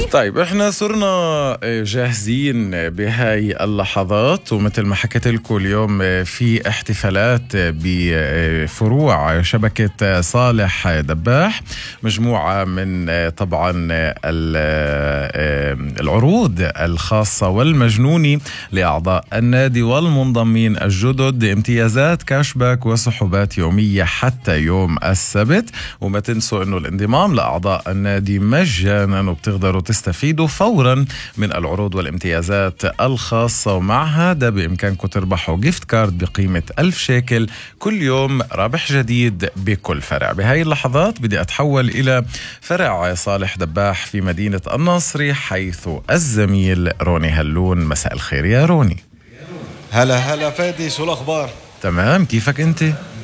طيب احنا صرنا جاهزين بهاي اللحظات، ومثل ما حكيت لكم اليوم في احتفالات بفروع شبكة صالح دباح، مجموعة من طبعا العروض الخاصة والمجنونة لأعضاء النادي والمنضمين الجدد، امتيازات كاشباك وسحوبات يومية حتى يوم السبت. وما تنسوا انه الانضمام لأعضاء النادي مجانا، وبتقدروا تستفيدوا فورا من العروض والامتيازات الخاصة، ومع هذا بإمكانكم تربحوا جيفت كارد بقيمة 1000 شيكل كل يوم، رابح جديد بكل فرع. بهاي اللحظات بدي أتحول إلى فرع صالح دباح في مدينة الناصري، حيث الزميل روني هلون. مساء الخير يا روني. هلا هلا فادي، شو الأخبار؟ تمام، كيفك أنت؟